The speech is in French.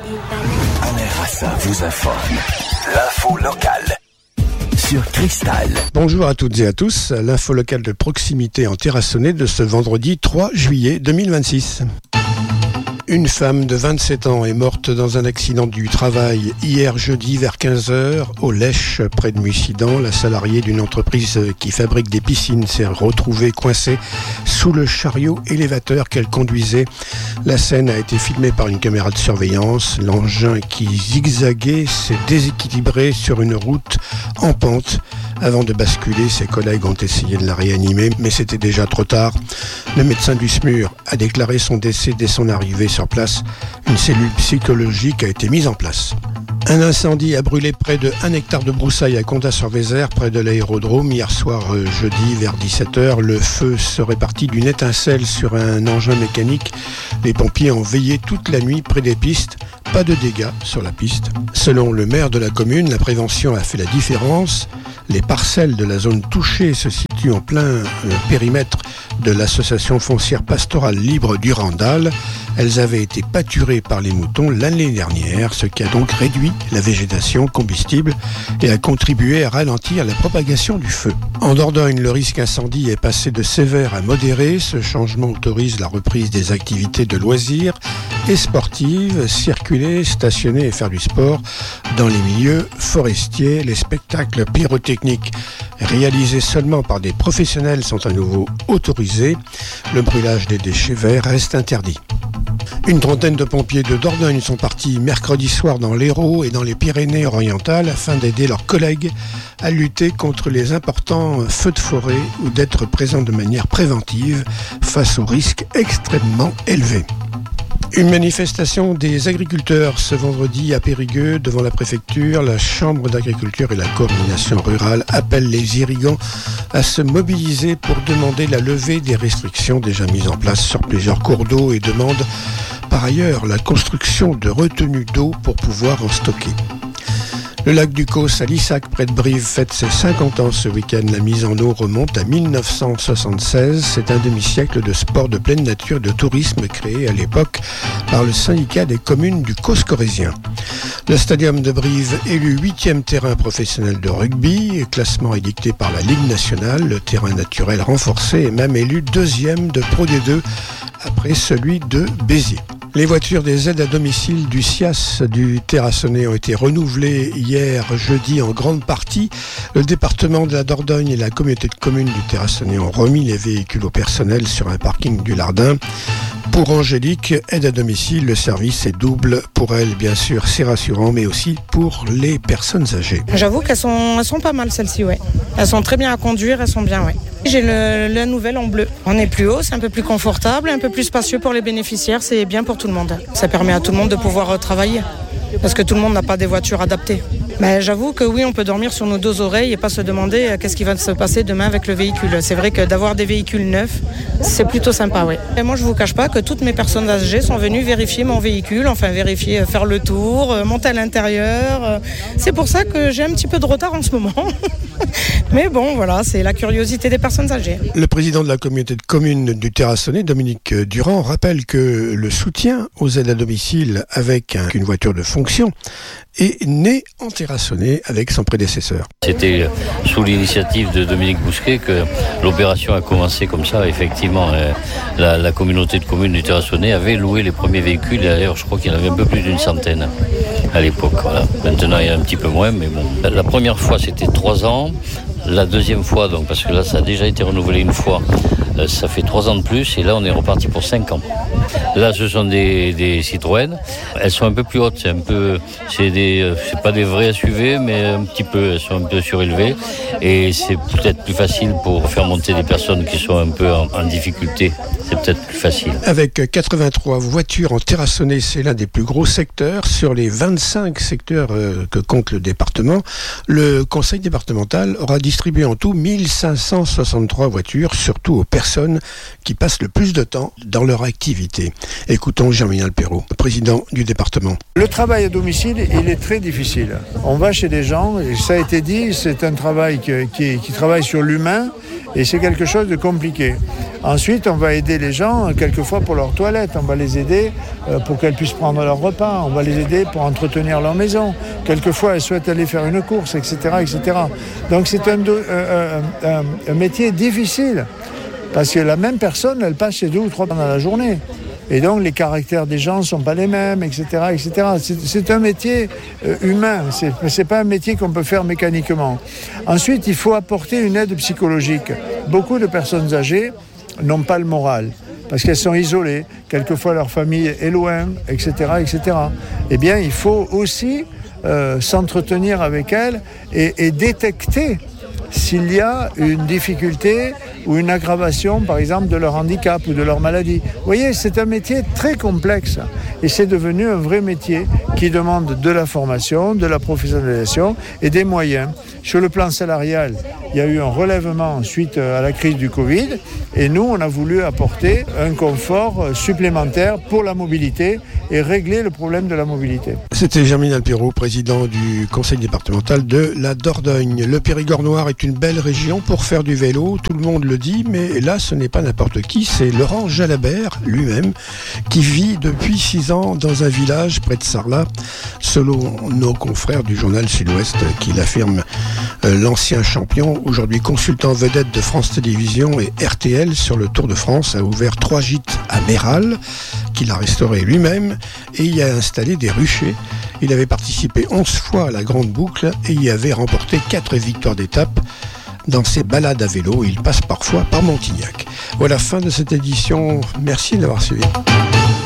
Alain Rassa vous informe. L'info locale sur Cristal. Bonjour à toutes et à tous. L'info locale de proximité en Terrassonnais de ce vendredi 3 juillet 2026. Une femme de 27 ans est morte dans un accident du travail hier jeudi vers 15h au Lèche, près de Mussidan. La salariée d'une entreprise qui fabrique des piscines s'est retrouvée coincée sous le chariot élévateur qu'elle conduisait. La scène a été filmée par une caméra de surveillance. L'engin qui zigzaguait s'est déséquilibré sur une route en pente. Avant de basculer, ses collègues ont essayé de la réanimer, mais c'était déjà trop tard. Le médecin du SMUR a déclaré son décès dès son arrivée sur place. Une cellule psychologique a été mise en place. Un incendie a brûlé près de 1 hectare de broussailles à Condat-sur-Vézère, près de l'aérodrome. Hier soir, jeudi, vers 17h, le feu serait parti d'une étincelle sur un engin mécanique. Les pompiers ont veillé toute la nuit près des pistes. Pas de dégâts sur la piste. Selon le maire de la commune, la prévention a fait la différence. Les parcelles de la zone touchée se situent en plein périmètre de l'association foncière pastorale libre du Randal. Elles avaient été pâturées par les moutons l'année dernière, ce qui a donc réduit la végétation combustible et a contribué à ralentir la propagation du feu. En Dordogne, le risque incendie est passé de sévère à modéré. Ce changement autorise la reprise des activités de loisirs et sportives, circuler, stationner et faire du sport dans les milieux forestiers. Les spectacles pyrotechniques réalisés seulement par des professionnels sont à nouveau autorisés. Le brûlage des déchets verts reste interdit. Une trentaine de pompiers de Dordogne sont partis mercredi soir dans l'Hérault et dans les Pyrénées-Orientales afin d'aider leurs collègues à lutter contre les importants feux de forêt ou d'être présents de manière préventive face aux risques extrêmement élevés. Une manifestation des agriculteurs ce vendredi à Périgueux devant la préfecture. La Chambre d'agriculture et la coordination rurale appellent les irrigants à se mobiliser pour demander la levée des restrictions déjà mises en place sur plusieurs cours d'eau et demandent par ailleurs la construction de retenues d'eau pour pouvoir en stocker. Le lac du Causse à Lissac, près de Brive, fête ses 50 ans ce week-end. La mise en eau remonte à 1976. C'est un demi-siècle de sport de pleine nature et de tourisme créé à l'époque par le syndicat des communes du Causse corrézien. Le stadium de Brive est le 8e terrain professionnel de rugby. Classement édicté par la Ligue nationale. Le terrain naturel renforcé est même élu 2e de Pro D2 après celui de Béziers. Les voitures des aides à domicile du SIAS du Terrassonnais ont été renouvelées hier jeudi en grande partie. Le département de la Dordogne et la communauté de communes du Terrassonnais ont remis les véhicules au personnel sur un parking du Lardin. Pour Angélique, aide à domicile, le service est double. Pour elle, bien sûr, c'est rassurant, mais aussi pour les personnes âgées. J'avoue qu'elles sont pas mal, celles-ci, ouais. Elles sont très bien à conduire, elles sont bien, ouais. J'ai la nouvelle en bleu. On est plus haut, c'est un peu plus confortable, un peu plus spacieux pour les bénéficiaires, c'est bien pour tout le monde. Ça permet à tout le monde de pouvoir travailler, parce que tout le monde n'a pas des voitures adaptées. Mais j'avoue que oui, on peut dormir sur nos deux oreilles et pas se demander qu'est-ce qui va se passer demain avec le véhicule. C'est vrai que d'avoir des véhicules neufs, c'est plutôt sympa, oui. Et moi, je vous cache pas que toutes mes personnes âgées sont venues vérifier mon véhicule, enfin vérifier, faire le tour, monter à l'intérieur. C'est pour ça que j'ai un petit peu de retard en ce moment. Mais bon, voilà, c'est la curiosité des personnes âgées. Le président de la communauté de communes du Terrassonnais, Dominique Durand, rappelle que le soutien aux aides à domicile avec une voiture de fonction est né en Terrassonnais avec son prédécesseur. C'était sous l'initiative de Dominique Bousquet que l'opération a commencé comme ça. Effectivement, la communauté de communes du Terrassonnais avait loué les premiers véhicules. Et d'ailleurs, je crois qu'il y en avait un peu plus d'une centaine à l'époque. Voilà. Maintenant, il y en a un petit peu moins, mais bon. La première fois, c'était 3 ans. La deuxième fois, donc, parce que là, ça a déjà été renouvelé une fois, ça fait 3 ans de plus. Et là, on est reparti pour 5 ans. Là, ce sont des Citroën. Elles sont un peu plus hautes. C'est pas des vrais SUV, mais un petit peu. Elles sont un peu surélevées. Et c'est peut-être plus facile pour faire monter des personnes qui sont un peu en difficulté. C'est peut-être plus facile. Avec 83 voitures en Terrassonnais, c'est l'un des plus gros secteurs. Sur les 25 secteurs que compte le département, le conseil départemental aura distribué en tout 1563 voitures, surtout aux personnes qui passent le plus de temps dans leur activité. Écoutons Germinal Perrault, président du département. Le travail à domicile, il est très difficile. On va chez des gens, et ça a été dit, c'est un travail qui travaille sur l'humain, et c'est quelque chose de compliqué. Ensuite, on va aider les gens, quelquefois pour leur toilette, on va les aider pour qu'elles puissent prendre leur repas, on va les aider pour entretenir leur maison. Quelquefois, elles souhaitent aller faire une course, etc. etc. Donc c'est un métier difficile, parce que la même personne, elle passe chez 2 ou 3 pendant la journée. Et donc les caractères des gens ne sont pas les mêmes, etc. etc. C'est un métier humain, c'est pas un métier qu'on peut faire mécaniquement. Ensuite, il faut apporter une aide psychologique. Beaucoup de personnes âgées n'ont pas le moral, parce qu'elles sont isolées, quelquefois leur famille est loin, etc. etc. Eh bien, il faut aussi s'entretenir avec elles et détecter s'il y a une difficulté ou une aggravation, par exemple, de leur handicap ou de leur maladie. Vous voyez, c'est un métier très complexe et c'est devenu un vrai métier qui demande de la formation, de la professionnalisation et des moyens. Sur le plan salarial, il y a eu un relèvement suite à la crise du Covid et nous, on a voulu apporter un confort supplémentaire pour la mobilité et régler le problème de la mobilité. C'était Germinal Perrault, président du conseil départemental de la Dordogne. Le Périgord noir est une belle région pour faire du vélo, tout le monde le dit, mais là ce n'est pas n'importe qui, c'est Laurent Jalabert lui-même qui vit depuis 6 ans dans un village près de Sarlat, selon nos confrères du journal Sud-Ouest qui l'affirme. L'ancien champion, aujourd'hui consultant vedette de France Télévisions et RTL sur le Tour de France, a ouvert 3 gîtes à Méral qu'il a restauré lui-même et y a installé des ruchers. Il avait participé 11 fois à la Grande Boucle et y avait remporté 4 victoires d'étape. Dans ses balades à vélo, il passe parfois par Montignac. Voilà, fin de cette édition. Merci d'avoir suivi.